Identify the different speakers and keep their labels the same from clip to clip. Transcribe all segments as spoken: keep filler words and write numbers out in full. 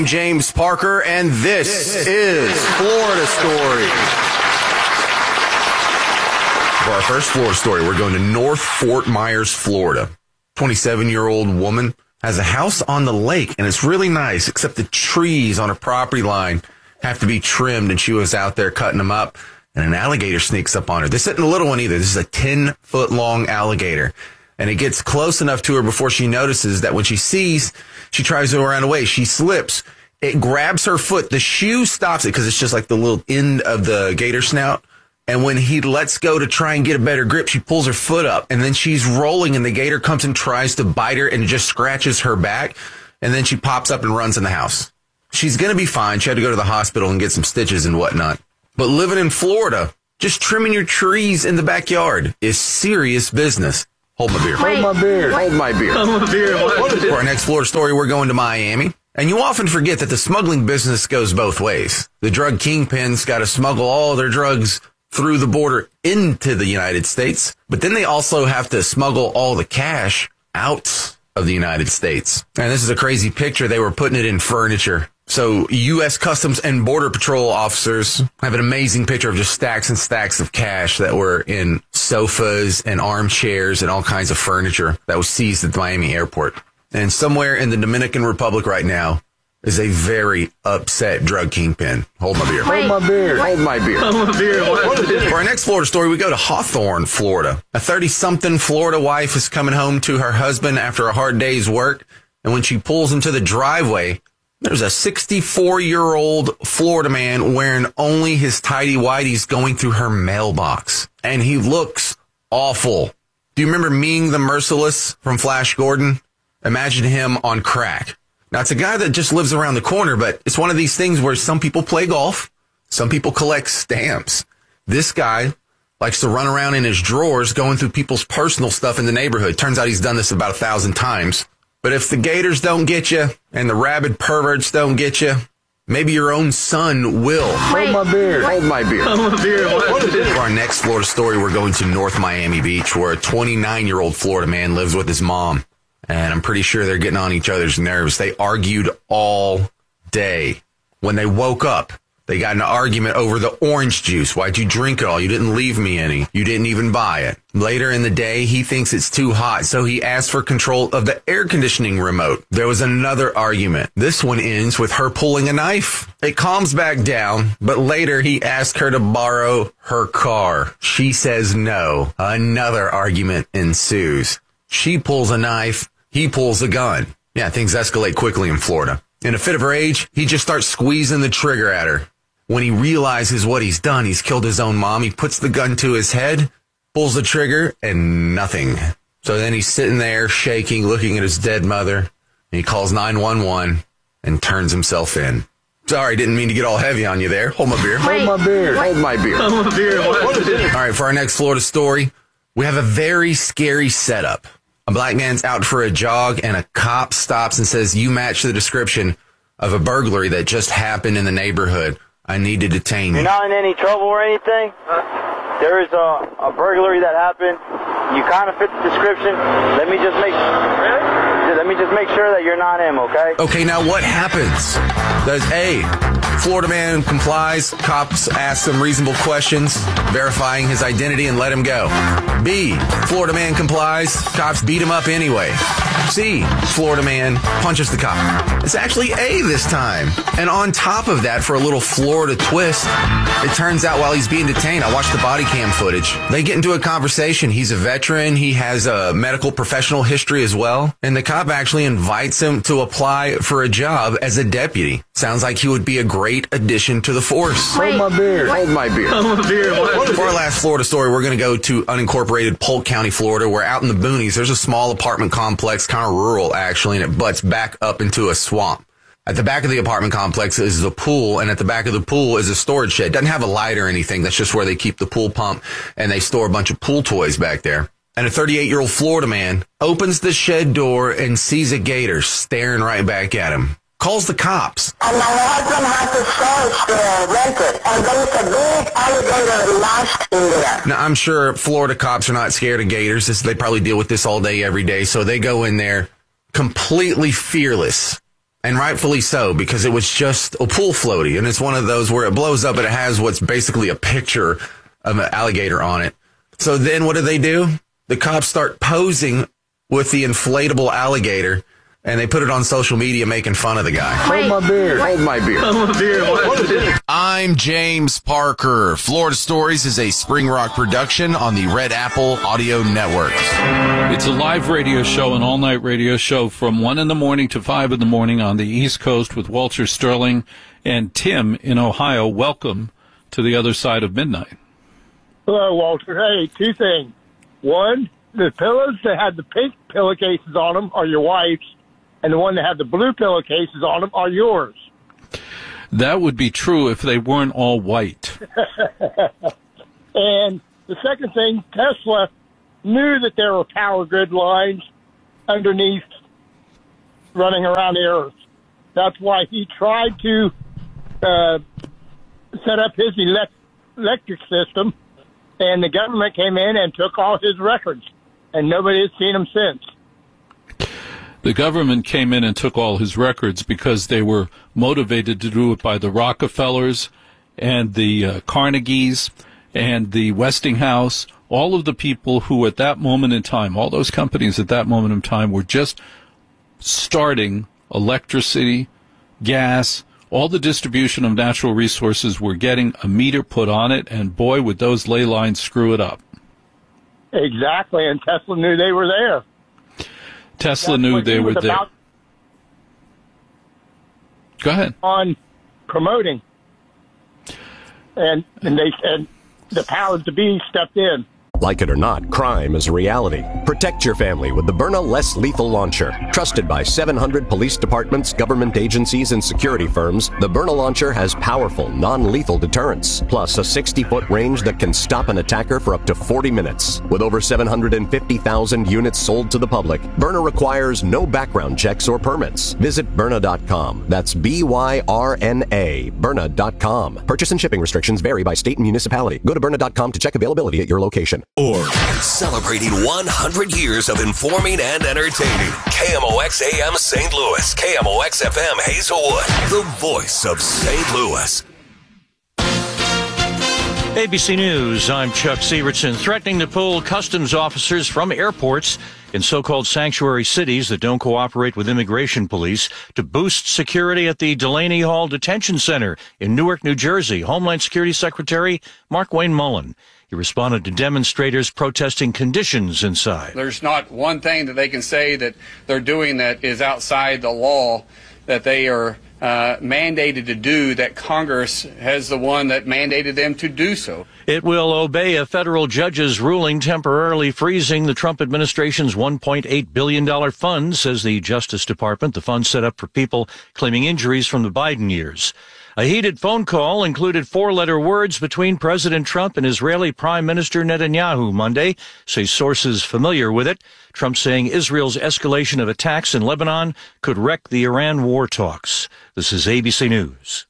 Speaker 1: James Parker, and this, this is Florida Story. For our first Florida story, we're going to North Fort Myers, Florida. twenty-seven-year-old woman has a house on the lake, and it's really nice, except the trees on her property line have to be trimmed, and she was out there cutting them up, and an alligator sneaks up on her. This isn't a little one either. This is a ten-foot-long alligator. And it gets close enough to her before she notices that when she sees, she tries to go around away. She slips. It grabs her foot. The shoe stops it because it's just like the little end of the gator snout. And when he lets go to try and get a better grip, she pulls her foot up. And then she's rolling, and the gator comes and tries to bite her and just scratches her back. And then she pops up and runs in the house. She's going to be fine. She had to go to the hospital and get some stitches and whatnot. But living in Florida, just trimming your trees in the backyard is serious business. Hold my beer.
Speaker 2: Hold my beer.
Speaker 1: Hold my beer.
Speaker 2: Hold my beer. What?
Speaker 1: For our next Florida story, we're going to Miami. And you often forget that the smuggling business goes both ways. The drug kingpins got to smuggle all their drugs through the border into the United States. But then they also have to smuggle all the cash out of the United States. And this is a crazy picture. They were putting it in furniture. So U S Customs and Border Patrol officers have an amazing picture of just stacks and stacks of cash that were in sofas and armchairs and all kinds of furniture that was seized at the Miami airport. And somewhere in the Dominican Republic right now is a very upset drug kingpin. Hold my beer.
Speaker 2: Hold my beer.
Speaker 1: Hold my beer.
Speaker 2: Hold my beer. What?
Speaker 1: For our next Florida story, we go to Hawthorne, Florida. A thirty-something Florida wife is coming home to her husband after a hard day's work. And when she pulls into the driveway, there's a sixty-four-year-old Florida man wearing only his tighty-whities going through her mailbox. And he looks awful. Do you remember Ming the Merciless from Flash Gordon? Imagine him on crack. Now, it's a guy that just lives around the corner, but it's one of these things where some people play golf, some people collect stamps. This guy likes to run around in his drawers going through people's personal stuff in the neighborhood. Turns out he's done this about a thousand times. But if the gators don't get you and the rabid perverts don't get you, maybe your own son will.
Speaker 2: Hold my beer.
Speaker 1: Hold my beer.
Speaker 2: Hold my beer. What?
Speaker 1: For our next Florida story, we're going to North Miami Beach, where a twenty-nine-year-old Florida man lives with his mom. And I'm pretty sure they're getting on each other's nerves. They argued all day. When they woke up, they got in an argument over the orange juice. Why'd you drink it all? You didn't leave me any. You didn't even buy it. Later in the day, he thinks it's too hot, so he asks for control of the air conditioning remote. There was another argument. This one ends with her pulling a knife. It calms back down, but later he asks her to borrow her car. She says no. Another argument ensues. She pulls a knife. He pulls a gun. Yeah, things escalate quickly in Florida. In a fit of rage, he just starts squeezing the trigger at her. When he realizes what he's done, he's killed his own mom. He puts the gun to his head, pulls the trigger, and nothing. So then he's sitting there shaking, looking at his dead mother. And he calls nine one one and turns himself in. Sorry, didn't mean to get all heavy on you there. Hold my beer.
Speaker 2: Hold my beer.
Speaker 1: Hold my beer.
Speaker 2: Hold my beer. What?
Speaker 1: All right, for our next Florida story, we have a very scary setup. A black man's out for a jog, and a cop stops and says, "You match the description of a burglary that just happened in the neighborhood. I need to detain you."
Speaker 3: You're not in any trouble or anything? Huh? There is a, a burglary that happened. You kind of fit the description. Let me just make really? Let me just make sure that you're not him, okay?
Speaker 1: Okay, now what happens? Does A, Florida man complies, cops ask some reasonable questions, verifying his identity and let him go. B, Florida man complies, cops beat him up anyway. C, Florida man punches the cop. It's actually A this time. And on top of that, for a little Florida twist, it turns out while he's being detained, I watched the body cam footage. They get into a conversation. He's a veteran. He has a medical professional history as well. And the cop actually invites him to apply for a job as a deputy. Sounds like he would be a great addition to the force.
Speaker 2: Hold my beer.
Speaker 1: Hold my beer.
Speaker 2: Hold my beer. What?
Speaker 1: For our last Florida story, we're going to go to unincorporated Polk County, Florida, where out in the boonies, there's a small apartment complex, kind of rural actually, and it butts back up into a swamp. At the back of the apartment complex is the pool, and at the back of the pool is a storage shed. Doesn't have a light or anything. That's just where they keep the pool pump, and they store a bunch of pool toys back there. And a thirty-eight-year-old Florida man opens the shed door and sees a gator staring right back at him. Calls the cops.
Speaker 4: And my husband has to storage to rent it, and there's a big alligator lost in there.
Speaker 1: Now, I'm sure Florida cops are not scared of gators. This, they probably deal with this all day, every day. So they go in there completely fearless. And rightfully so, because it was just a pool floaty. And it's one of those where it blows up and it has what's basically a picture of an alligator on it. So then what do they do? The cops start posing with the inflatable alligator, and they put it on social media making fun of the guy.
Speaker 2: Hold my beer. Hold my beer.
Speaker 5: Hold my beer.
Speaker 2: What is it?
Speaker 6: I'm James Parker. Florida Stories is a Spring Rock production on the Red Apple Audio Network.
Speaker 7: It's a live radio show, an all-night radio show from one in the morning to five in the morning on the East Coast with Walter Sterling and Tim in Ohio. Welcome to the other side of midnight.
Speaker 8: Hello, Walter. Hey, two things. One, the pillows that had the pink pillowcases on them are your wife's, and the one that had the blue pillowcases on them are yours.
Speaker 7: That would be true if they weren't all white.
Speaker 8: And the second thing, Tesla knew that there were power grid lines underneath running around the Earth. That's why he tried to uh, set up his elect- electric system, and the government came in and took all his records, and nobody has seen them since.
Speaker 7: The government came in and took all his records because they were motivated to do it by the Rockefellers and the uh, Carnegies and the Westinghouse, all of the people who at that moment in time, all those companies at that moment in time were just starting electricity, gas, all the distribution of natural resources were getting a meter put on it, and boy, would those ley lines screw it up.
Speaker 8: Exactly, and Tesla knew they were there.
Speaker 7: Tesla
Speaker 8: That's
Speaker 7: knew
Speaker 8: what
Speaker 7: they
Speaker 8: he
Speaker 7: were
Speaker 8: was
Speaker 7: there.
Speaker 8: about
Speaker 7: Go ahead.
Speaker 8: On promoting, and and they and the powers to be stepped in.
Speaker 9: Like it or not, crime is a reality. Protect your family with the Byrna Less Lethal Launcher. Trusted by seven hundred police departments, government agencies, and security firms, the Byrna Launcher has powerful, non-lethal deterrence, plus a sixty-foot range that can stop an attacker for up to forty minutes. With over seven hundred fifty thousand units sold to the public, Byrna requires no background checks or permits. Visit Byrna dot com. That's B Y R N A, Byrna dot com. Purchase and shipping restrictions vary by state and municipality. Go to Byrna dot com to check availability at your location.
Speaker 10: Or celebrating one hundred years of informing and entertaining. K M O X A M Saint Louis, K M O X F M Hazelwood, the voice of Saint Louis.
Speaker 11: A B C News, I'm Chuck Sievertson. Threatening to pull customs officers from airports in so-called sanctuary cities that don't cooperate with immigration police to boost security at the Delaney Hall Detention Center in Newark, New Jersey. Homeland Security Secretary Mark Wayne Mullen. He responded to demonstrators protesting conditions inside.
Speaker 12: There's not one thing that they can say that they're doing that is outside the law, that they are uh, mandated to do, that Congress has the one that mandated them to do so.
Speaker 11: It will obey a federal judge's ruling temporarily freezing the Trump administration's one point eight billion dollars fund, says the Justice Department. The fund set up for people claiming injuries from the Biden years. A heated phone call included four-letter words between President Trump and Israeli Prime Minister Netanyahu Monday, say sources familiar with it. Trump saying Israel's escalation of attacks in Lebanon could wreck the Iran war talks. This is A B C News.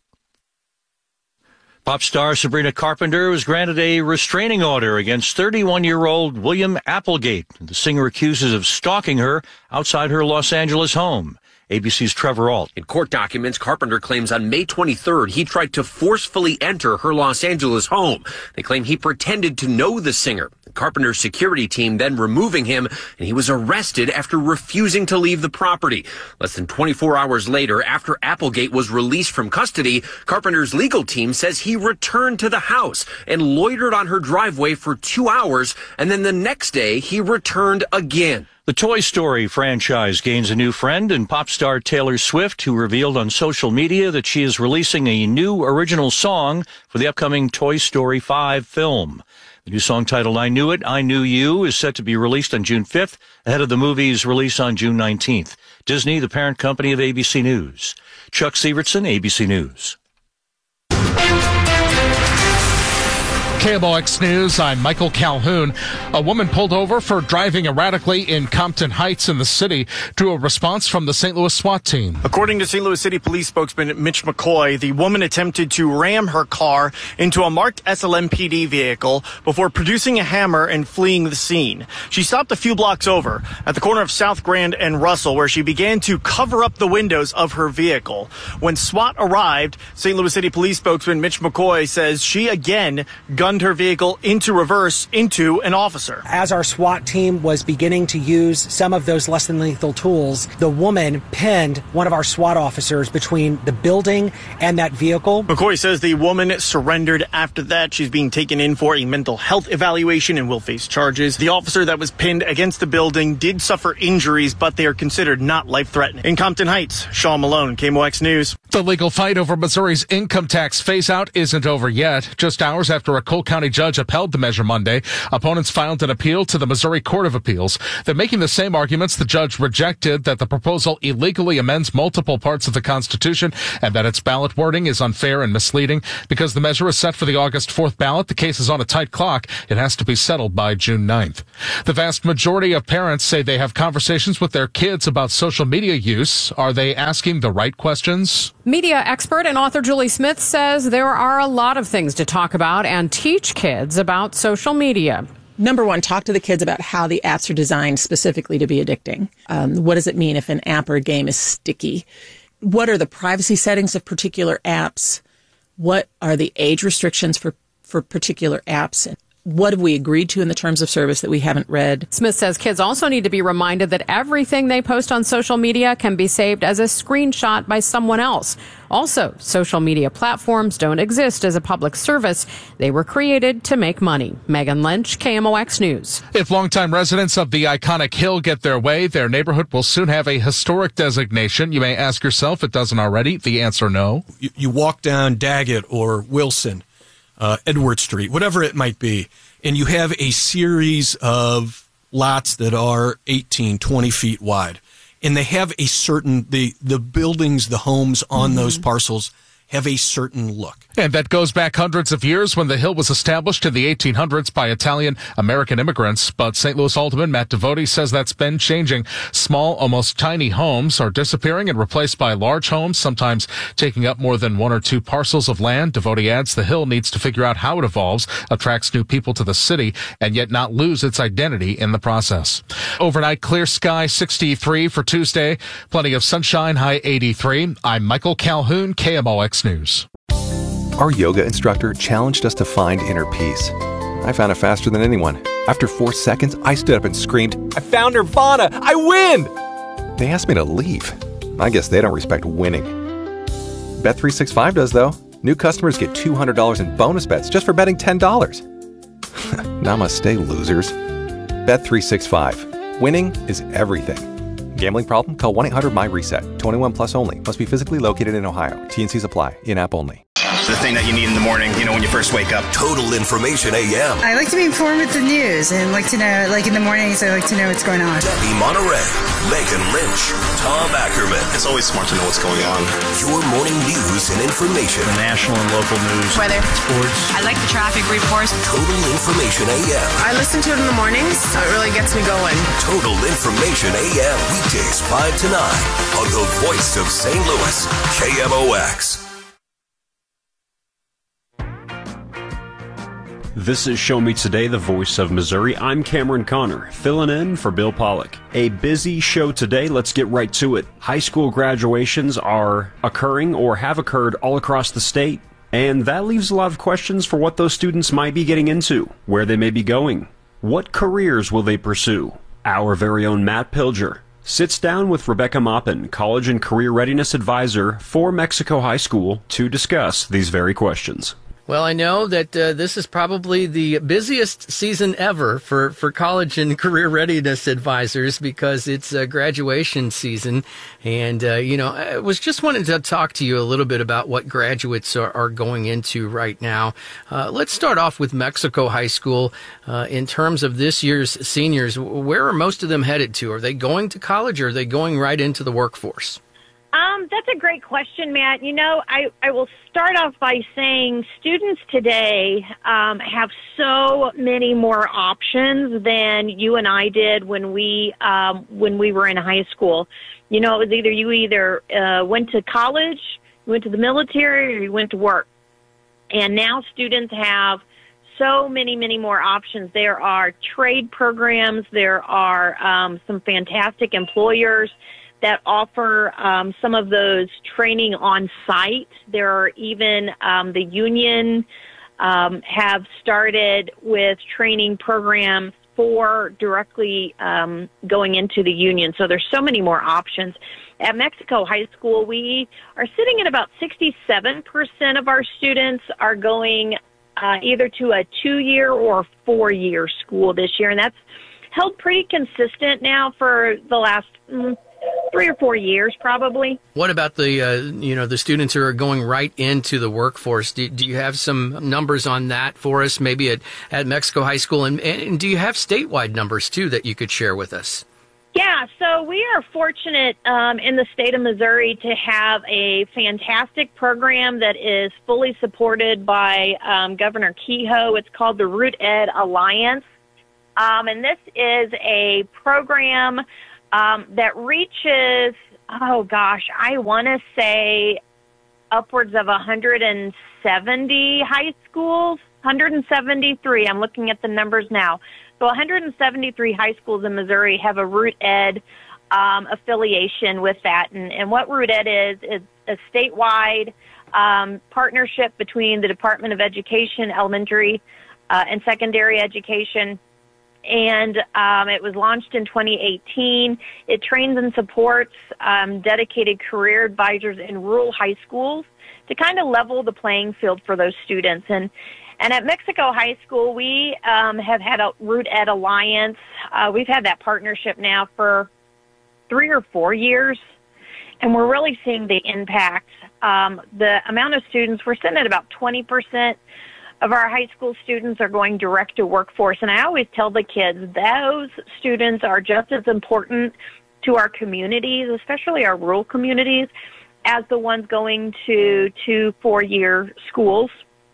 Speaker 11: Pop star Sabrina Carpenter was granted a restraining order against thirty-one-year-old William Applegate. The singer accuses of stalking her outside her Los Angeles home. A B C's Trevor Ault.
Speaker 13: In court documents, Carpenter claims on May twenty-third he tried to forcefully enter her Los Angeles home. They claim he pretended to know the singer. Carpenter's security team then removing him, and he was arrested after refusing to leave the property. Less than twenty-four hours later, after Applegate was released from custody, Carpenter's legal team says he returned to the house and loitered on her driveway for two hours, and then the next day he returned again.
Speaker 11: The Toy Story franchise gains a new friend in pop star Taylor Swift, who revealed on social media that she is releasing a new original song for the upcoming Toy Story five film. The new song titled I Knew It, I Knew You is set to be released on June fifth, ahead of the movie's release on June nineteenth. Disney, the parent company of A B C News. Chuck Sievertson, A B C News.
Speaker 5: K M O X News, I'm Michael Calhoun. A woman pulled over for driving erratically in Compton Heights in the city drew a response from the Saint Louis SWAT team.
Speaker 14: According to Saint Louis City Police spokesman Mitch McCoy, the woman attempted to ram her car into a marked S L M P D vehicle before producing a hammer and fleeing the scene. She stopped a few blocks over at the corner of South Grand and Russell, where she began to cover up the windows of her vehicle. When SWAT arrived, Saint Louis City Police spokesman Mitch McCoy says she again gunned her vehicle into reverse into an officer.
Speaker 15: As our SWAT team was beginning to use some of those less than lethal tools, the woman pinned one of our SWAT officers between the building and that vehicle.
Speaker 14: McCoy says the woman surrendered after that. She's being taken in for a mental health evaluation and will face charges. The officer that was pinned against the building did suffer injuries, but they are considered not life-threatening. In Compton Heights, Sean Malone, K M O X News.
Speaker 5: The legal fight over Missouri's income tax phase-out isn't over yet. Just hours after a Cole County judge upheld the measure Monday, opponents filed an appeal to the Missouri Court of Appeals. They're making the same arguments the judge rejected, that the proposal illegally amends multiple parts of the Constitution and that its ballot wording is unfair and misleading. Because the measure is set for the August fourth ballot, the case is on a tight clock. It has to be settled by June ninth. The vast majority of parents say they have conversations with their kids about social media use. Are they asking the right questions?
Speaker 16: Media expert and author Julie Smith says there are a lot of things to talk about and teach kids about social media.
Speaker 17: Number one, talk to the kids about how the apps are designed specifically to be addicting. Um, what does it mean if an app or a game is sticky? What are the privacy settings of particular apps? What are the age restrictions for, for particular apps? What have we agreed to in the terms of service that we haven't read?
Speaker 16: Smith says kids also need to be reminded that everything they post on social media can be saved as a screenshot by someone else. Also, social media platforms don't exist as a public service. They were created to make money. Megan Lynch, K M O X News.
Speaker 5: If longtime residents of the iconic Hill get their way, their neighborhood will soon have a historic designation. You may ask yourself, it doesn't already. The answer, no.
Speaker 18: You, you walk down Daggett or Wilson, Uh, Edward Street, whatever it might be, and you have a series of lots that are eighteen, twenty feet wide, and they have a certain, the, the buildings, the homes on mm-hmm. those parcels have a certain look.
Speaker 5: And that goes back hundreds of years when the Hill was established in the eighteen hundreds by Italian-American immigrants. But Saint Louis Alderman Matt Devote says that's been changing. Small, almost tiny homes are disappearing and replaced by large homes, sometimes taking up more than one or two parcels of land. Devote adds the Hill needs to figure out how it evolves, attracts new people to the city, and yet not lose its identity in the process. Overnight, clear sky, sixty-three for Tuesday. Plenty of sunshine, high eighty-three. I'm Michael Calhoun, K M O X News.
Speaker 19: Our yoga instructor challenged us to find inner peace. I found it faster than anyone. After four seconds, I stood up and screamed, "I found Nirvana! I win!" They asked me to leave. I guess they don't respect winning. Bet three sixty-five does, though. New customers get two hundred dollars in bonus bets just for betting ten dollars. Namaste, losers. Bet three sixty-five. Winning is everything. Gambling problem? Call one eight hundred my reset. twenty-one plus only. Must be physically located in Ohio. T and Cs apply. In-app only.
Speaker 20: The thing that you need in the morning, you know, when you first wake up.
Speaker 10: Total Information A M.
Speaker 21: I like to be informed with the news and like to know, like in the mornings, I like to know what's going on.
Speaker 10: Debbie Monterey, Megan Lynch, Tom Ackerman.
Speaker 20: It's always smart to know what's going on.
Speaker 10: Your morning news and information.
Speaker 22: The national and local news.
Speaker 23: Weather.
Speaker 22: Sports.
Speaker 23: I like the traffic reports.
Speaker 10: Total Information A M.
Speaker 23: I listen to it in the mornings, so it really gets me going.
Speaker 10: Total Information A M. Weekdays five to nine on the voice of Saint Louis, K M O X.
Speaker 24: This is Show Me Today, the voice of Missouri. I'm Cameron Connor, filling in for Bill Pollock. A busy show today. Let's get right to it. High school graduations are occurring or have occurred all across the state, and that leaves a lot of questions for what those students might be getting into, where they may be going. What careers will they pursue? Our very own Matt Pilger sits down with Rebecca Maupin, College and Career Readiness Advisor for Mexico High School, to discuss these very questions.
Speaker 25: Well, I know that uh, this is probably the busiest season ever for, for college and career readiness advisors because it's uh, graduation season. And, uh, you know, I was just wanting to talk to you a little bit about what graduates are, are going into right now. Uh, let's start off with Mexico High School. Uh, in terms of this year's seniors, where are most of them headed to? Are they going to college or are they going right into the workforce?
Speaker 1: Um, that's a great question, Matt. You know, I, I will start off by saying students today um, have so many more options than you and I did when we um, when we were in high school. You know, it was either you either uh, went to college, you went to the military, or you went to work. And now students have so many, many more options. There are trade programs. There are um, some fantastic employers that offer um, some of those training on site. There are even um, the union um, have started with training programs for directly um, going into the union. So there's so many more options. At Mexico High School, we are sitting at about sixty-seven percent of our students are going uh, either to a two-year or four-year school this year, and that's held pretty consistent now for the last mm, three or four years, probably.
Speaker 25: What about the uh, you know the students who are going right into the workforce? Do, do you have some numbers on that for us, maybe at, at Mexico High School, and, and do you have statewide numbers too that you could share with us?
Speaker 1: Yeah, so we are fortunate um, in the state of Missouri to have a fantastic program that is fully supported by um, Governor Kehoe. It's called the Root Ed Alliance, um, and this is a program um, that reaches, oh gosh, I want to say upwards of one hundred seventy high schools, one hundred seventy-three. I'm looking at the numbers now. So one hundred seventy-three high schools in Missouri have a Root Ed um, affiliation with that. And, and what Root Ed is, is a statewide um, partnership between the Department of Education, elementary uh, and secondary education. And um, it was launched in twenty eighteen. It trains and supports um, dedicated career advisors in rural high schools to kind of level the playing field for those students. And And at Mexico High School, we um, have had a Root Ed Alliance. Uh, we've had that partnership now for three or four years, and we're really seeing the impact. Um, the amount of students, we're sitting at about twenty percent of our high school students are going direct to workforce. And I always tell the kids those students are just as important to our communities, especially our rural communities, as the ones going to two four-year schools.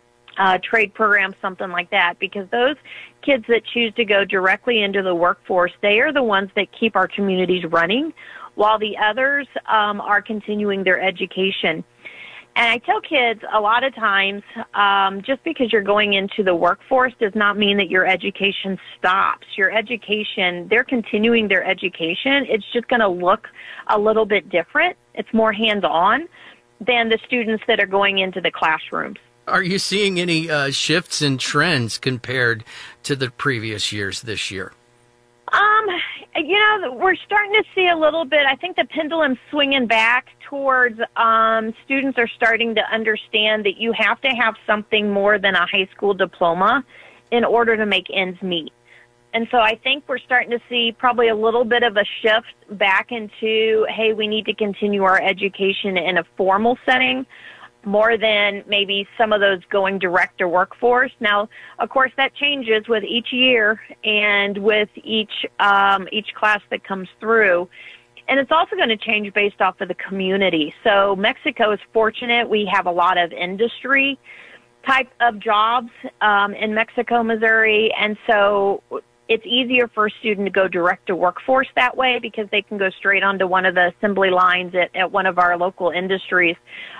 Speaker 1: Uh, trade programs, something like that, because those kids that choose to go directly into the workforce, they are the ones that keep our communities running, while the others um, are continuing their education. And I tell kids a lot of times, um, just because you're going into the workforce does not mean that your education stops. Your education, they're continuing their education. It's just going to look a little bit different. It's more hands-on than the students that are going into the classrooms.
Speaker 25: Are you seeing any uh, shifts in trends compared to the previous years this year?
Speaker 1: Um, you know, we're starting to see a little bit. I think the pendulum's swinging back towards um, students are starting to understand that you have to have something more than a high school diploma in order to make ends meet. And so I think we're starting to see probably a little bit of a shift back into, hey, we need to continue our education in a formal setting, more than maybe some of those going direct to workforce. Now, of course, that changes with each year and with each um, each class that comes through. And it's also going to change based off of the community. So Mexico is fortunate. We have a lot of industry type of jobs um, in Mexico, Missouri. And so it's easier for a student to go direct to workforce that way because they can go straight onto one of the assembly lines at, at one of our local industries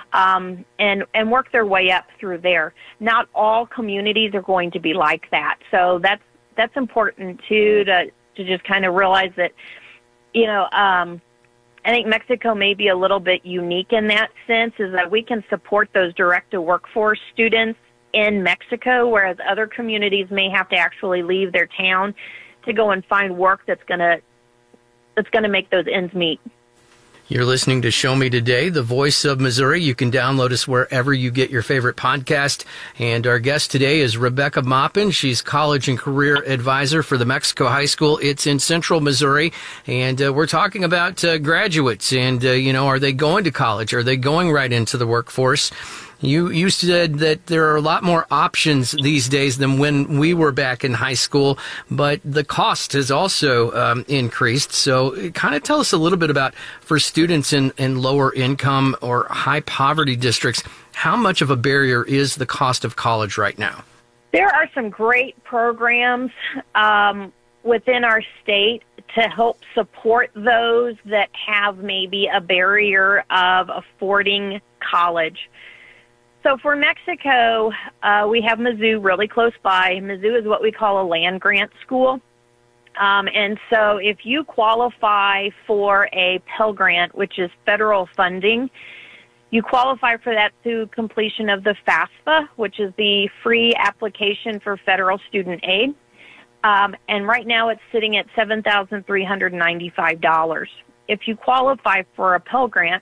Speaker 1: um, and, and work their way up through there. Not all communities are going to be like that. So that's, that's important too, to, to just kind of realize that, you know, um, I think Mexico may be a little bit unique in that sense, is that we can support those direct to workforce students in Mexico, whereas other communities may have to actually leave their town to go and find work that's going to that's going to make those ends meet.
Speaker 25: You're listening to Show Me Today, the voice of Missouri. You can download us wherever you get your favorite podcast. And our guest today is Rebecca Maupin. She's college and career advisor for the Mexico High School. It's in central Missouri. And uh, we're talking about uh, graduates and, uh, you know, are they going to college? Are they going right into the workforce? You you said that there are a lot more options these days than when we were back in high school, but the cost has also um, increased. So kind of tell us a little bit about, for students in, in lower income or high poverty districts, how much of a barrier is the cost of college right now?
Speaker 1: There are some great programs um, within our state to help support those that have maybe a barrier of affording college. So for Mexico, uh, we have Mizzou really close by. Mizzou is what we call a land-grant school. Um, and so if you qualify for a Pell Grant, which is federal funding, you qualify for that through completion of the FAFSA, which is the free application for federal student aid. Um, and right now it's sitting at seven thousand three hundred ninety-five dollars. If you qualify for a Pell Grant,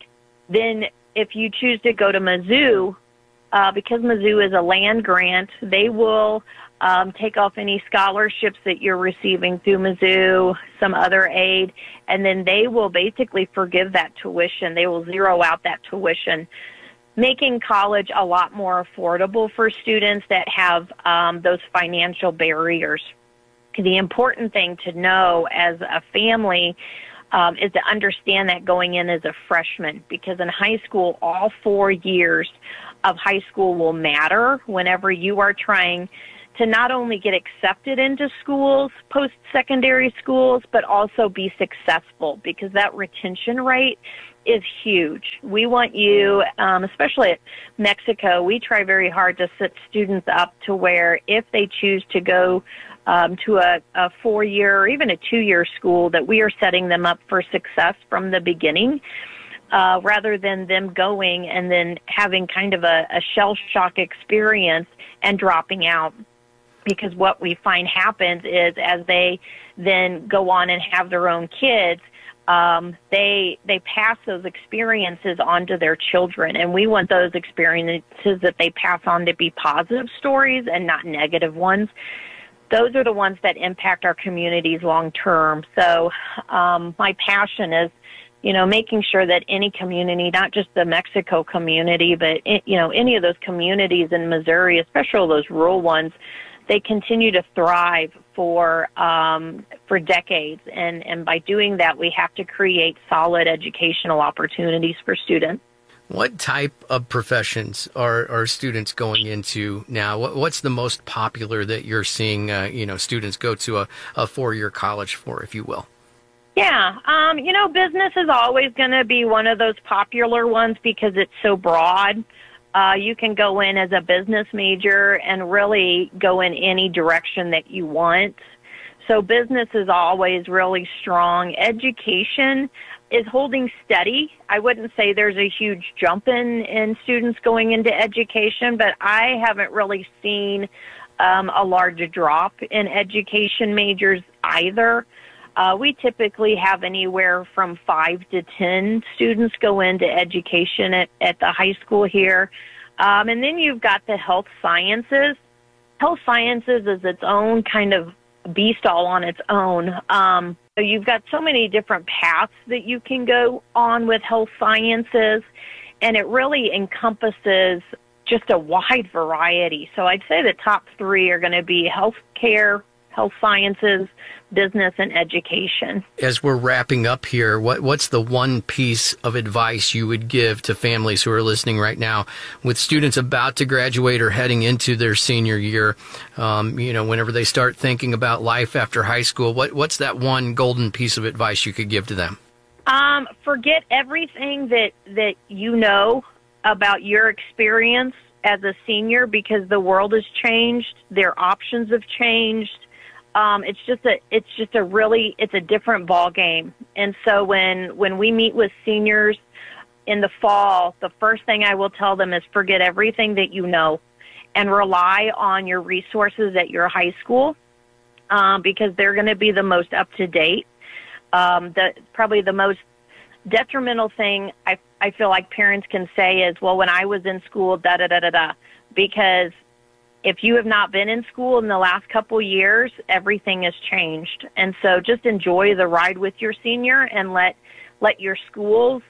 Speaker 1: then if you choose to go to Mizzou, uh, because Mizzou is a land grant, they will um, take off any scholarships that you're receiving through Mizzou, some other aid, and then they will basically forgive that tuition. They will zero out that tuition, making college a lot more affordable for students that have um, those financial barriers. The important thing to know as a family um, is to understand that going in as a freshman, because in high school, all four years of high school will matter whenever you are trying to not only get accepted into schools, post-secondary schools, but also be successful, because that retention rate is huge. We want you, um, especially at Mexico, we try very hard to set students up to where if they choose to go um, to a, a four-year or even a two-year school, that we are setting them up for success from the beginning, uh, rather than them going and then having kind of a, a shell shock experience and dropping out. Because what we find happens is as they then go on and have their own kids, um, they they pass those experiences on to their children. And we want those experiences that they pass on to be positive stories and not negative ones. Those are the ones that impact our communities long term. So um, my passion is, you know, making sure that any community, not just the Mexico community, but, you know, any of those communities in Missouri, especially those rural ones, they continue to thrive for um, for decades, and, and by doing that, we have to create solid educational opportunities for students.
Speaker 25: What type of professions are, are students going into now? What, what's the most popular that you're seeing, uh, you know, students go to a, a four-year college for, if you will?
Speaker 1: Yeah, um, you know, business is always going to be one of those popular ones because it's so broad. Uh, you can go in as a business major and really go in any direction that you want. So business is always really strong. Education is holding steady. I wouldn't say there's a huge jump in, in students going into education, but I haven't really seen um, a large drop in education majors either. Uh, we typically have anywhere from five to ten students go into education at, at the high school here. Um, and then you've got the health sciences. Health sciences is its own kind of beast all on its own. Um, so you've got so many different paths that you can go on with health sciences, and it really encompasses just a wide variety. So I'd say the top three are going to be healthcare, health sciences, business, and education.
Speaker 25: As we're wrapping up here, what, what's the one piece of advice you would give to families who are listening right now with students about to graduate or heading into their senior year? Um, you know, whenever they start thinking about life after high school, what, what's that one golden piece of advice you could give to them?
Speaker 1: Um, forget everything that, that you know about your experience as a senior, because the world has changed. Their options have changed. Um, it's just a, it's just a really, it's a different ball game. And so when, when we meet with seniors in the fall, the first thing I will tell them is forget everything that you know and rely on your resources at your high school, um, because they're going to be the most up to date. Um, the, probably the most detrimental thing I, I feel like parents can say is, well, when I was in school, da, da, da, da, da, because if you have not been in school in the last couple years, everything has changed. And so just enjoy the ride with your senior and let let your schools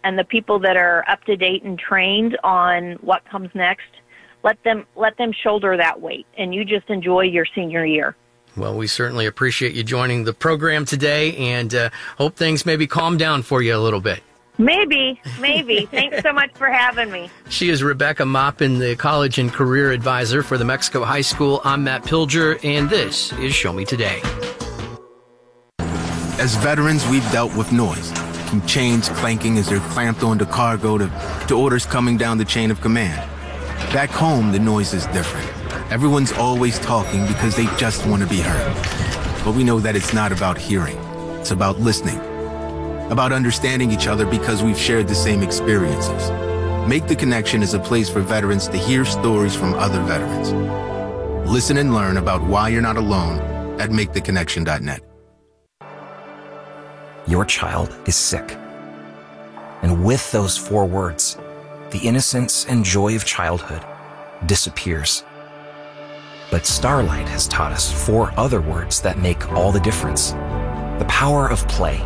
Speaker 1: and the people that are up to date and trained on what comes next, let them let them shoulder that weight, and you just enjoy your senior year.
Speaker 25: Well, we certainly appreciate you joining the program today, and uh, hope things maybe calm down for you a little bit.
Speaker 1: Maybe, maybe. Thanks so much for having me.
Speaker 25: She is Rebecca Maupin, the College and Career Advisor for the Mexico High School. I'm Matt Pilger, and this is Show Me Today.
Speaker 2: As veterans, we've dealt with noise, from chains clanking as they're clamped onto cargo to, to orders coming down the chain of command. Back home, the noise is different. Everyone's always talking because they just want to be heard. But we know that it's not about hearing. It's about listening. About understanding each other because we've shared the same experiences. Make the Connection is a place for veterans to hear stories from other veterans. Listen and learn about why you're not alone at make the connection dot net.
Speaker 3: Your child is sick. And with those four words, the innocence and joy of childhood disappears. But Starlight has taught us four other words that make all the difference. The power of play.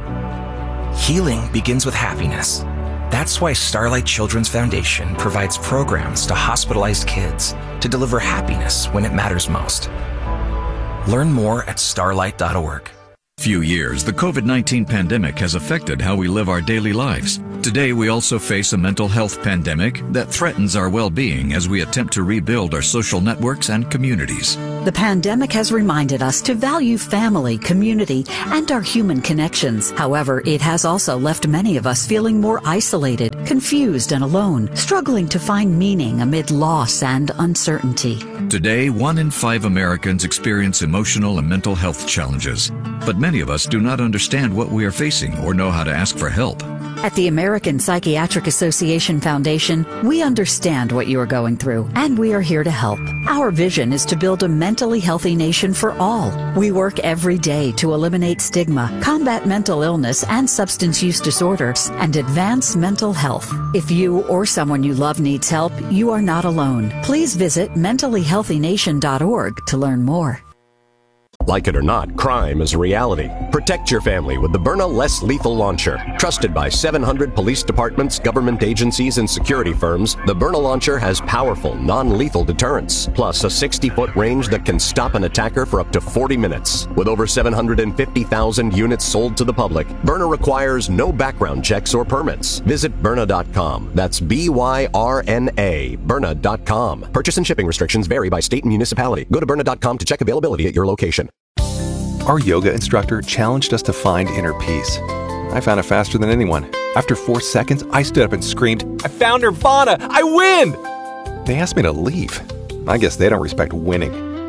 Speaker 3: Healing begins with happiness. That's why Starlight Children's Foundation provides programs to hospitalized kids to deliver happiness when it matters most. Learn more at starlight dot org.
Speaker 4: Few years, the COVID nineteen pandemic has affected how we live our daily lives. Today, we also face a mental health pandemic that threatens our well-being as we attempt to rebuild our social networks and communities.
Speaker 6: The pandemic has reminded us to value family, community, and our human connections. However, it has also left many of us feeling more isolated, confused, and alone, struggling to find meaning amid loss and uncertainty.
Speaker 4: Today, one in five Americans experience emotional and mental health challenges. But many of us do not understand what we are facing or know how to ask for help.
Speaker 6: At the American Psychiatric Association Foundation, we understand what you are going through, and we are here to help. Our vision is to build a mentally healthy nation for all. We work every day to eliminate stigma, combat mental illness and substance use disorders, and advance mental health. If you or someone you love needs help, you are not alone. Please visit mentally healthy nation dot org to learn more.
Speaker 9: Like it or not, crime is a reality. Protect your family with the Byrna Less Lethal Launcher. Trusted by seven hundred police departments, government agencies, and security firms, the Byrna Launcher has powerful, non-lethal deterrence, plus a sixty-foot range that can stop an attacker for up to forty minutes. With over seven hundred fifty thousand units sold to the public, Byrna requires no background checks or permits. Visit Byrna dot com. That's B Y R N A, Byrna dot com. Purchase and shipping restrictions vary by state and municipality. Go to Byrna dot com to check availability at your location.
Speaker 19: Our yoga instructor challenged us to find inner peace. I found it faster than anyone. After four seconds, I stood up and screamed, "I found Nirvana! I win!" They asked me to leave. I guess they don't respect winning.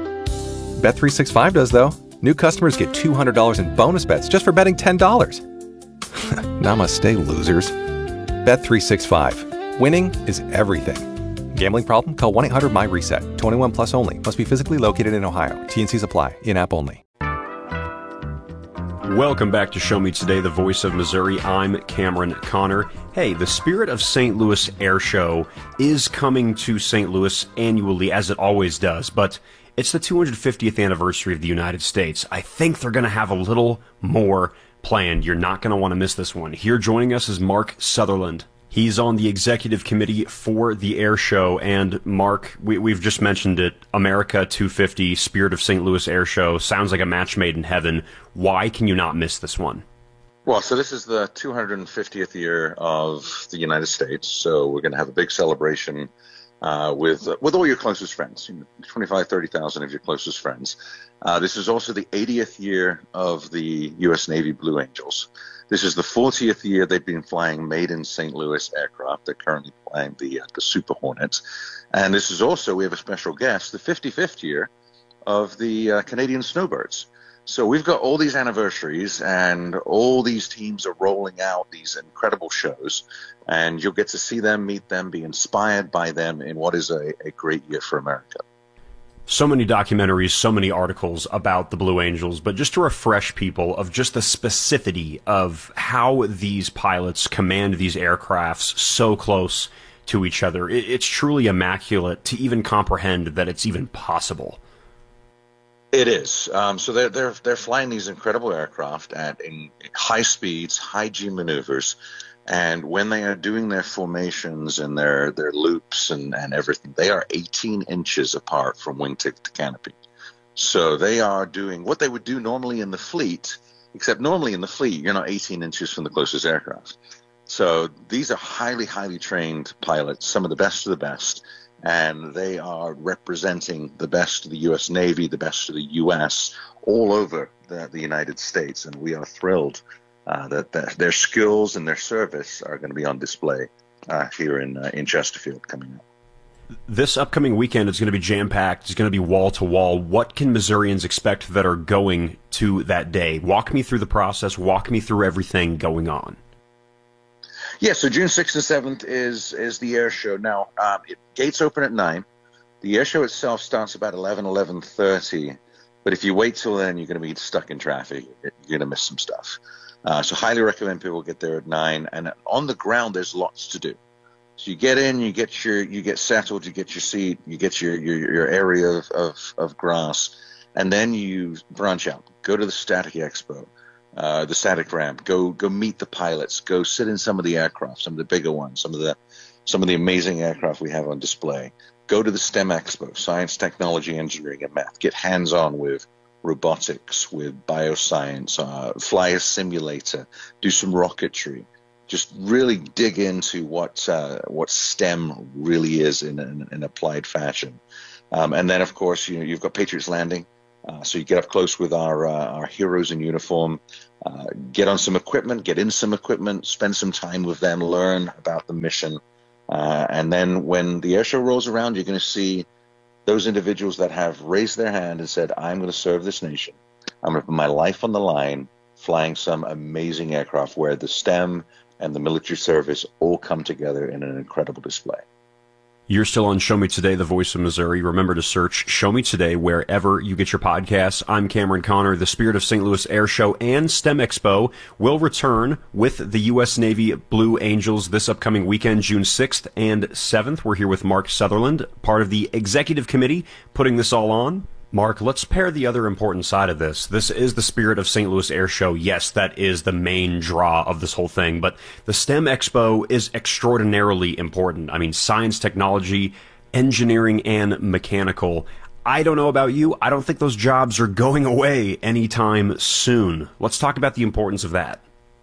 Speaker 19: Bet three sixty-five does, though. New customers get two hundred dollars in bonus bets just for betting ten dollars. Namaste, losers. Bet three sixty-five. Winning is everything. Gambling problem? Call one eight hundred my reset. twenty-one plus only. Must be physically located in Ohio. T and Cs apply. In-app only.
Speaker 24: Welcome back to Show Me Today, the voice of Missouri. I'm Cameron Connor. Hey, the Spirit of Saint Louis Air Show is coming to Saint Louis annually, as it always does, but it's the two hundred fiftieth anniversary of the United States. I think they're going to have a little more planned. You're not going to want to miss this one. Here joining us is Mark Sutherland. He's on the executive committee for the air show. And Mark, we, we've just mentioned it, America two fifty, Spirit of Saint Louis Air Show. Sounds like a match made in heaven. Why can you not miss this one?
Speaker 22: Well, so this is the two hundred fiftieth year of the United States. So we're going to have a big celebration uh, with uh, with all your closest friends, you know, twenty-five, thirty thousand of your closest friends. Uh, this is also the eightieth year of the U S Navy Blue Angels. This is the fortieth year they've been flying made in Saint Louis aircraft. They're currently flying the uh, the Super Hornets. And this is also, we have a special guest, the fifty-fifth year of the uh, Canadian Snowbirds. So we've got all these anniversaries, and all these teams are rolling out these incredible shows, and you'll get to see them, meet them, be inspired by them in what is a, a great year for America.
Speaker 24: So many documentaries, so many articles about the Blue Angels, but just to refresh people of just the specificity of how these pilots command these aircrafts so close to each other, it's truly immaculate to even comprehend that it's even possible.
Speaker 22: It is. Um, so they're, they're, they're flying these incredible aircraft at in high speeds, high G maneuvers. And when they are doing their formations and their, their loops and, and everything, they are eighteen inches apart from wingtip to canopy. So they are doing what they would do normally in the fleet, except normally in the fleet, you're not eighteen inches from the closest aircraft. So these are highly, highly trained pilots, some of the best of the best, and they are representing the best of the U S Navy, the best of the U S all over the, the United States, and we are thrilled uh, that, that their skills and their service are going to be on display uh, here in uh, in Chesterfield coming up.
Speaker 24: This upcoming weekend is going to be jam-packed. It's going to be wall-to-wall. What can Missourians expect that are going to that day? Walk me through the process. Walk me through everything going on.
Speaker 22: Yeah, so June sixth and seventh is is the air show. Now, um, it, gates open at nine. The air show itself starts about eleven, eleven thirty. But if you wait till then, you're going to be stuck in traffic. You're going to miss some stuff. Uh, so highly recommend people get there at nine. And on the ground, there's lots to do. So you get in, you get your, you get settled, you get your seat, you get your, your, your area of, of, of grass, and then you branch out. Go to the Static Expo, uh, the static ramp. Go, go meet the pilots. Go sit in some of the aircraft, some of the bigger ones, some of the, some of the amazing aircraft we have on display. Go to the STEM Expo, Science, Technology, Engineering, and Math. Get hands-on with robotics, with bioscience, uh, fly a simulator, do some rocketry. Just really dig into what uh, what STEM really is in an in applied fashion. Um, and then, of course, you know, you've got Patriots Landing. Uh, so you get up close with our uh, our heroes in uniform, uh, get on some equipment, get in some equipment, spend some time with them, learn about the mission. Uh, and then when the air show rolls around, you're going to see those individuals that have raised their hand and said, I'm going to serve this nation. I'm going to put my life on the line flying some amazing aircraft where the STEM and the military service all come together in an incredible display.
Speaker 24: You're still on Show Me Today, the voice of Missouri. Remember to search Show Me Today wherever you get your podcasts. I'm Cameron Connor. The Spirit of Saint Louis Air Show and STEM Expo will return with the U S Navy Blue Angels this upcoming weekend, June sixth and seventh. We're here with Mark Sutherland, part of the executive committee putting this all on. Mark, let's pair the other important side of this. This is the Spirit of Saint Louis Air Show. Yes, that is the main draw of this whole thing, but the STEM Expo is extraordinarily important. I mean, science, technology, engineering, and mechanical. I don't know about you. I don't think those jobs are going away anytime soon. Let's talk about the importance of that.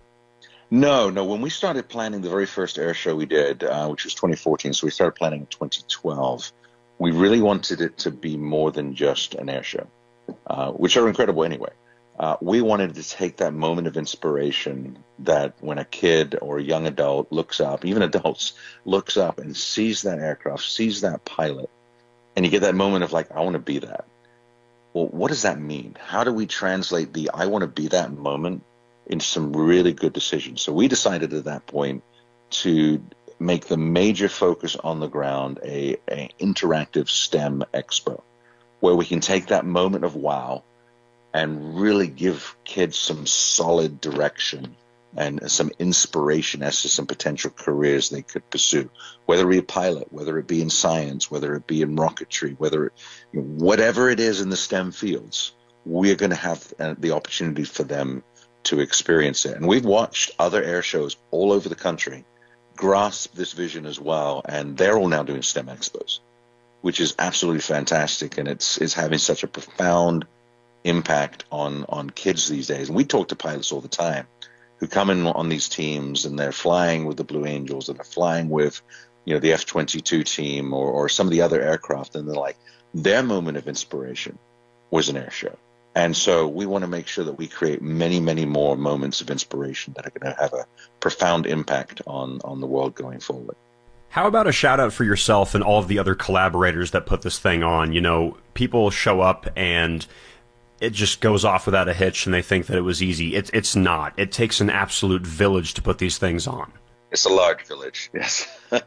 Speaker 22: No, no. When we started planning the very first air show we did, uh, which was twenty fourteen, so we started planning in twenty twelve, we really wanted it to be more than just an air show, uh, which are incredible anyway. Uh, we wanted to take that moment of inspiration that when a kid or a young adult looks up, even adults, looks up and sees that aircraft, sees that pilot, and you get that moment of like, I want to be that. Well, what does that mean? How do we translate the I want to be that moment into some really good decisions? So we decided at that point to make the major focus on the ground a, a interactive STEM expo where we can take that moment of wow and really give kids some solid direction and some inspiration as to some potential careers they could pursue, whether it be a pilot, whether it be in science, whether it be in rocketry, whether it, you know, whatever it is in the STEM fields, we're going to have uh, the opportunity for them to experience it. And we've watched other air shows all over the country grasp this vision as well, and they're all now doing STEM expos, which is absolutely fantastic, and it's it's having such a profound impact on on kids these days. And we talk to pilots all the time who come in on these teams, and they're flying with the Blue Angels, and they're flying with, you know, the F twenty-two team or, or some of the other aircraft, and they're like, their moment of inspiration was an air show. And so we want to make sure that we create many, many more moments of inspiration that are going to have a profound impact on, on the world going forward.
Speaker 24: How about a shout out for yourself and all of the other collaborators that put this thing on? You know, people show up and it just goes off without a hitch and they think that it was easy. It, it's not. It takes an absolute village to put these things on.
Speaker 22: It's a large village, yes.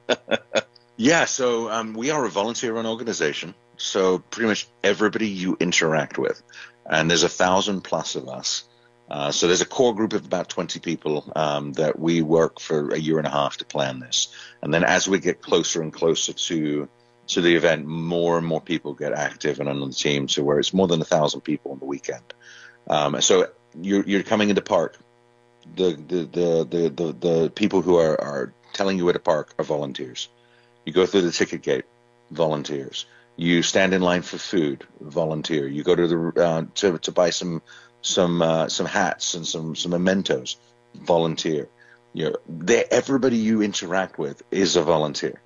Speaker 22: Yeah, so um, we are a volunteer-run organization. So pretty much everybody you interact with. And there's a thousand plus of us. Uh, so there's a core group of about twenty people um, that we work for a year and a half to plan this. And then as we get closer and closer to to the event, more and more people get active and on the team to where it's more than a thousand people on the weekend. Um, so you're, you're coming into park. the the the the, the, the people who are, are telling you where to park are volunteers. You go through the ticket gate, volunteers. You stand in line for food, volunteer. You go to the uh, to to buy some some uh, some hats and some some mementos, volunteer. You know, they, everybody you interact with is a volunteer.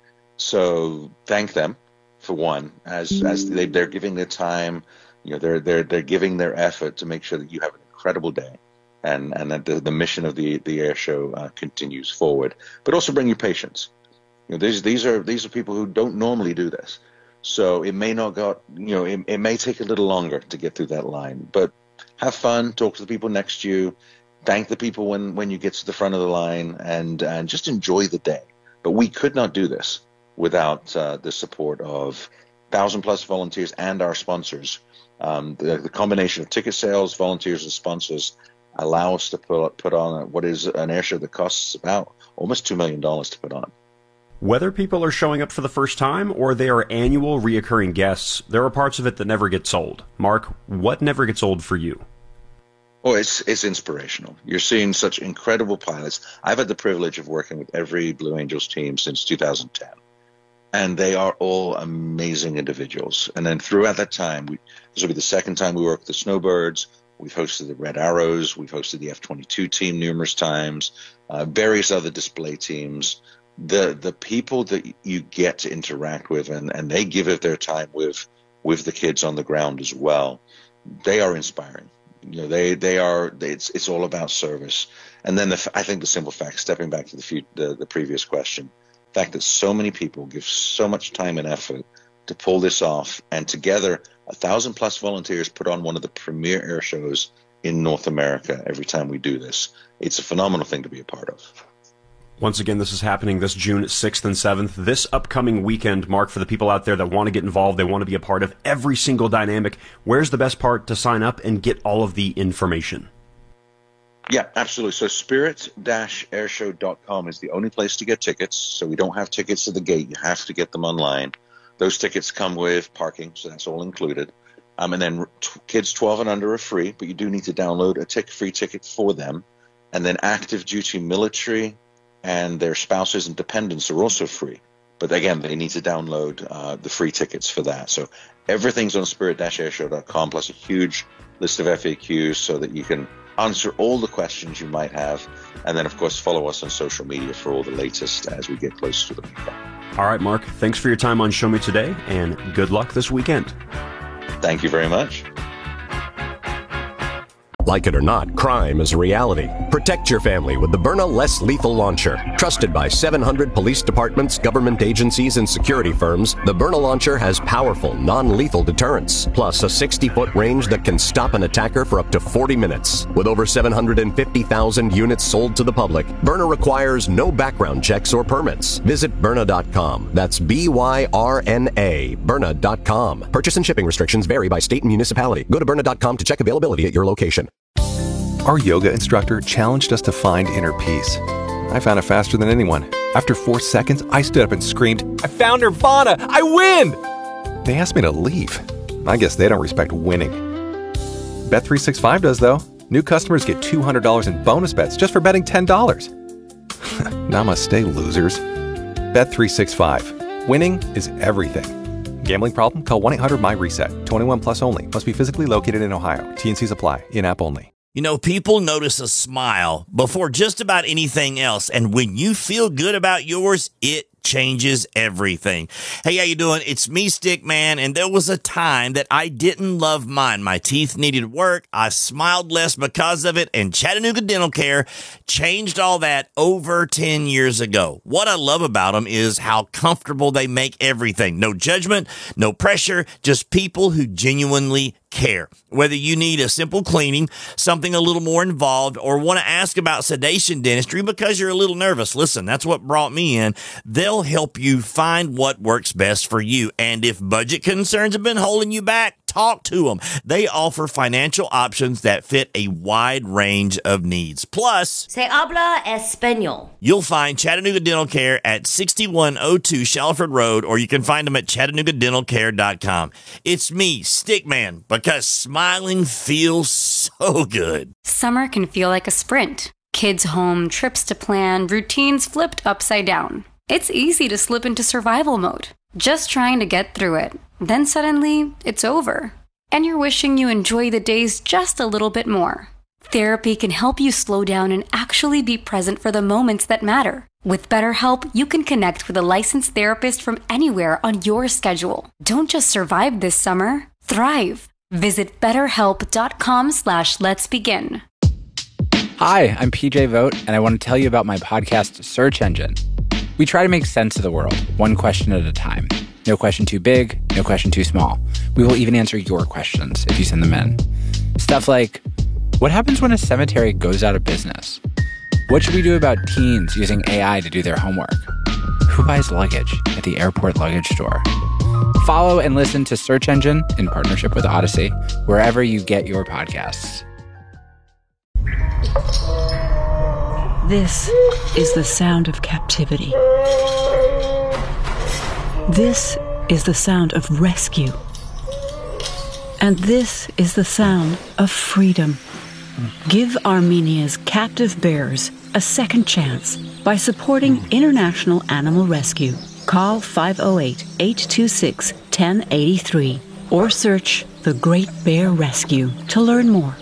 Speaker 22: So thank them for one, as as they, they're giving their time. You know, they're they're they're giving their effort to make sure that you have an incredible day, and and that the, the mission of the the air show uh, continues forward. But also bring your patience. You know, these these are these are people who don't normally do this. So it may not go, you know, it, it may take a little longer to get through that line, but have fun, talk to the people next to you, thank the people when, when you get to the front of the line, and, and just enjoy the day. But we could not do this without uh, the support of thousand plus volunteers and our sponsors. Um, the, the combination of ticket sales, volunteers, and sponsors allow us to put, put on what is an air show that costs about almost two million dollars to put on.
Speaker 24: Whether people are showing up for the first time or they are annual reoccurring guests, there are parts of it that never gets old. Mark, what never gets old for you?
Speaker 22: Oh, it's it's inspirational. You're seeing such incredible pilots. I've had the privilege of working with every Blue Angels team since two thousand ten, and they are all amazing individuals. And then throughout that time, we, this will be the second time we worked with the Snowbirds. We've hosted the Red Arrows. We've hosted the F twenty-two team numerous times, uh, various other display teams. The the people that you get to interact with, and, and they give it their time with with the kids on the ground as well, they are inspiring. You know, they they are. They, it's it's all about service. And then the, I think the simple fact, stepping back to the, few, the the previous question, the fact that so many people give so much time and effort to pull this off, and together a thousand plus volunteers put on one of the premier air shows in North America every time we do this. It's a phenomenal thing to be a part of.
Speaker 24: Once again, this is happening this June sixth and seventh, this upcoming weekend. Mark, for the people out there that want to get involved, they want to be a part of every single dynamic, where's the best part to sign up and get all of the information?
Speaker 22: Yeah, absolutely. So spirit dash airshow dot com is the only place to get tickets. So we don't have tickets at the gate. You have to get them online. Those tickets come with parking, so that's all included. Um, and then t- kids twelve and under are free, but you do need to download a tick- free ticket for them. And then active duty military and their spouses and dependents are also free. But again, they need to download uh, the free tickets for that. So everything's on spirit dash airshow dot com, plus a huge list of F A Qs so that you can answer all the questions you might have. And then, of course, follow us on social media for all the latest as we get closer to the weekend.
Speaker 24: All right, Mark, thanks for your time on Show Me Today, and good luck this weekend.
Speaker 22: Thank you very much.
Speaker 9: Like it or not, crime is a reality. Protect your family with the Byrna Less Lethal Launcher. Trusted by seven hundred police departments, government agencies, and security firms, the Byrna Launcher has powerful, non-lethal deterrence, plus a sixty-foot range that can stop an attacker for up to forty minutes. With over seven hundred fifty thousand units sold to the public, Byrna requires no background checks or permits. Visit Byrna dot com. That's B Y R N A, Byrna dot com. Purchase and shipping restrictions vary by state and municipality. Go to Byrna dot com to check availability at your location.
Speaker 19: Our yoga instructor challenged us to find inner peace. I found it faster than anyone. After four seconds, I stood up and screamed, "I found Nirvana! I win!" They asked me to leave. I guess they don't respect winning. Bet three sixty-five does, though. New customers get two hundred dollars in bonus bets just for betting ten dollars. Namaste, losers. Bet three sixty-five. Winning is everything. Gambling problem? Call one eight hundred my reset. twenty-one plus only. Must be physically located in Ohio. T and Cs apply. In-app only.
Speaker 7: You know, people notice a smile before just about anything else. And when you feel good about yours, it changes everything. Hey, how you doing? It's me, Stickman, and there was a time that I didn't love mine. My teeth needed work. I smiled less because of it, and Chattanooga Dental Care changed all that over ten years ago. What I love about them is how comfortable they make everything. No judgment, no pressure, just people who genuinely care. Whether you need a simple cleaning, something a little more involved, or want to ask about sedation dentistry because you're a little nervous, listen, that's what brought me in. They'll help you find what works best for you. And if budget concerns have been holding you back, talk to them. They offer financial options that fit a wide range of needs. Plus,
Speaker 8: Se habla español.
Speaker 7: You'll find Chattanooga Dental Care at sixty-one oh two Shalford Road, or you can find them at chattanooga dental care dot com. It's me, Stickman, because smiling feels so good.
Speaker 8: Summer can feel like a sprint,
Speaker 11: Kids home, trips to plan, routines flipped upside down. It's easy to slip into survival mode, just trying to get through it. Then suddenly, it's over. And you're wishing you enjoy the days just a little bit more. Therapy can help you slow down and actually be present for the moments that matter. With BetterHelp, you can connect with a licensed therapist from anywhere on your schedule. Don't just survive this summer, thrive. Visit betterhelp.com slash let's begin.
Speaker 12: Hi, I'm P J Vogt, and I want to tell you about my podcast, Search Engine. We try to make sense of the world, one question at a time. No question too big, no question too small. We will even answer your questions if you send them in. Stuff like, what happens when a cemetery goes out of business? What should we do about teens using A I to do their homework? Who buys luggage at the airport luggage store? Follow and listen to Search Engine in partnership with Odyssey, wherever you get your podcasts.
Speaker 13: This is the sound of captivity. This is the sound of rescue. And this is the sound of freedom. Give Armenia's captive bears a second chance by supporting International Animal Rescue. Call five oh eight, eight two six, one oh eight three or search The Great Bear Rescue to learn more.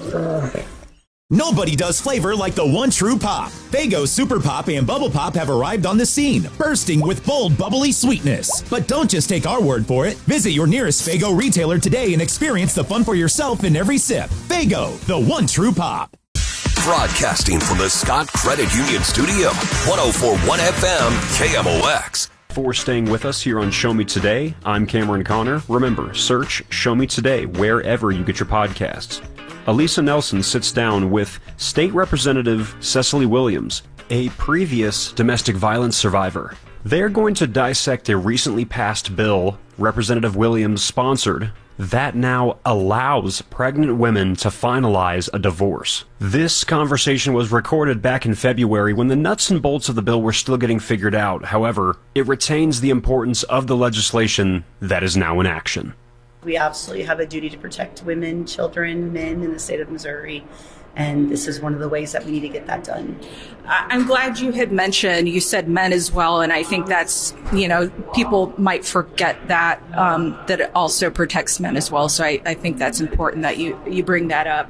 Speaker 14: Nobody does flavor like the one true pop. Faygo Super Pop and Bubble Pop have arrived on the scene, bursting with bold, bubbly sweetness. But don't just take our word for it. Visit your nearest Faygo retailer today and experience the fun for yourself in every sip. Faygo, the one true pop.
Speaker 10: Broadcasting from the Scott Credit Union Studio, one oh four point one F M, K M O X.
Speaker 24: For staying with us here on Show Me Today, I'm Cameron Connor. Remember, search Show Me Today wherever you get your podcasts. Elisa Nelson sits down with State Representative Cecily Williams, a previous domestic violence survivor. They're going to dissect a recently passed bill Representative Williams sponsored that now allows pregnant women to finalize a divorce. This conversation was recorded back in February when the nuts and bolts of the bill were still getting figured out. However, it retains the importance of the legislation that is now in action.
Speaker 15: We absolutely have a duty to protect women, children, men in the state of Missouri, and this is one of the ways that we need to get that done.
Speaker 26: I'm glad you had mentioned, you said men as well, and I think that's, you know, people might forget that, um, that it also protects men as well, so I, I think that's important that you, you bring that up.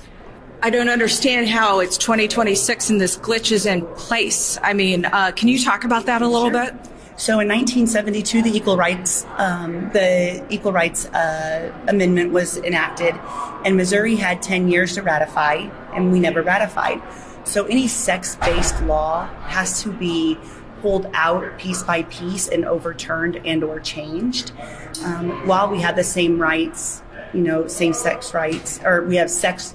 Speaker 26: I don't understand how it's twenty twenty-six and this glitch is in place. I mean, uh, can you talk about that a little
Speaker 15: Sure.
Speaker 26: bit?
Speaker 15: So in nineteen seventy-two, the Equal Rights um, the Equal Rights uh, Amendment was enacted, and Missouri had ten years to ratify, and we never ratified. So any sex-based law has to be pulled out piece by piece and overturned and or changed. Um, while we have the same rights, you know, same-sex rights, or we have sex,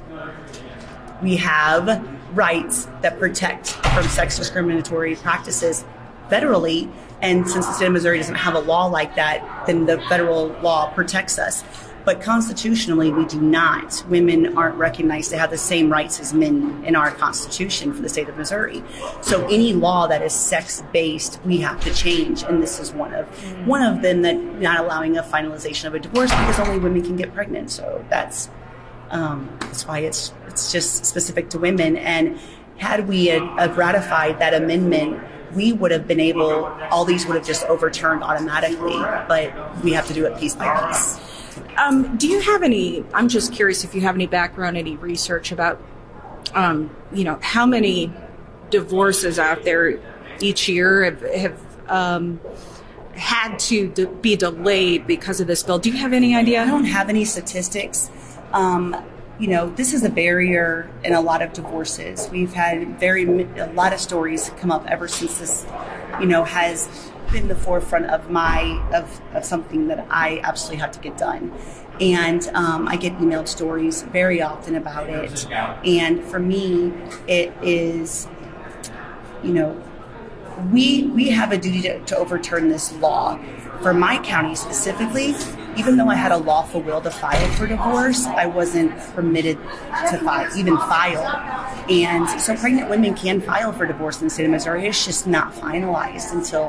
Speaker 15: we have rights that protect from sex discriminatory practices federally. And since the state of Missouri doesn't have a law like that, then the federal law protects us. But constitutionally, we do not. Women aren't recognized to have the same rights as men in our Constitution for the state of Missouri. So any law that is sex-based, we have to change. And this is one of one of them, that not allowing a finalization of a divorce because only women can get pregnant. So that's um, that's why it's it's just specific to women. And had we had, had ratified that amendment, we would have been able, all these would have just overturned automatically, but we have to do it piece by piece.
Speaker 26: Um, do you have any, I'm just curious if you have any background, any research about, um, you know, how many divorces out there each year have, have um, had to de- be delayed because of this bill? Do you have any idea?
Speaker 15: I don't have any statistics. Um, You know, this is a barrier in a lot of divorces. We've had very a lot of stories come up ever since this, you know, has been the forefront of my of, of something that I absolutely have to get done. And um, I get emailed stories very often about it. And for me, it is, you know, we we have a duty to, to overturn this law. For my county specifically, even though I had a lawful will to file for divorce, I wasn't permitted to file, even file. And so pregnant women can file for divorce in the state of Missouri. It's just not finalized until,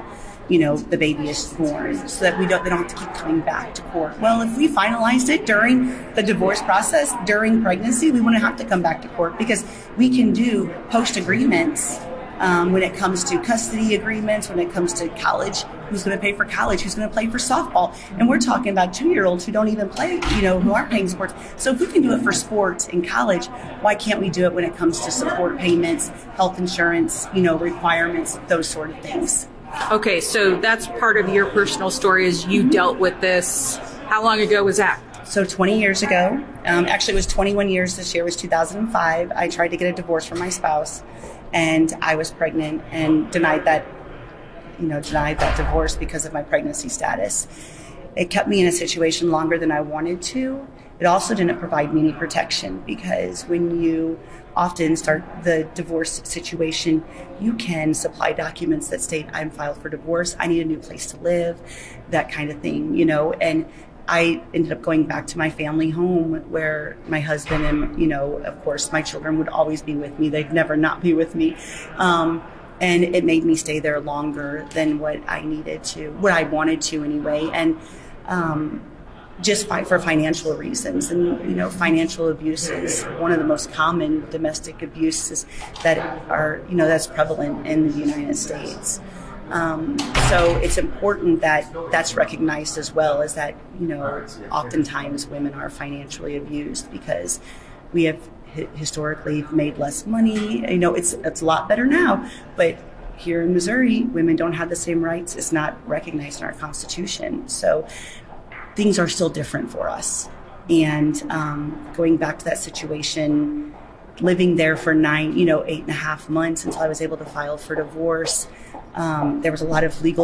Speaker 15: you know, the baby is born, so that we don't, they don't have to keep coming back to court. Well, if we finalized it during the divorce process, during pregnancy, we wouldn't have to come back to court because we can do post agreements um, when it comes to custody agreements, when it comes to college, who's going to pay for college, who's going to play for softball. And we're talking about two-year-olds who don't even play, you know, who aren't playing sports. So if we can do it for sports in college, why can't we do it when it comes to support payments, health insurance, you know, requirements, those sort of things?
Speaker 26: Okay, so that's part of your personal story is you dealt with this. How long ago was that?
Speaker 15: So twenty years ago, um, actually it was twenty-one years this year, it was two thousand five. I tried to get a divorce from my spouse, and I was pregnant and denied that, you know, denied that divorce because of my pregnancy status. It kept me in a situation longer than I wanted to. It also didn't provide me any protection because when you often start the divorce situation, you can supply documents that state I'm filed for divorce, I need a new place to live, that kind of thing, you know, and I ended up going back to my family home where my husband and, you know, of course, my children would always be with me. They'd never not be with me. Um, and it made me stay there longer than what I needed to, what I wanted to anyway. And um, just fi- for financial reasons. And, you know, financial abuse is one of the most common domestic abuses that are, you know, that's prevalent in the United States. Um, so it's important that that's recognized as well, as that, you know, oftentimes women are financially abused because we have hi- historically made less money. You know, it's it's a lot better now, but here in Missouri, women don't have the same rights. It's not recognized in our Constitution. So things are still different for us. And um, going back to that situation, living there for nine, you know, eight and a half months until I was able to file for divorce. Um, there was a lot of legal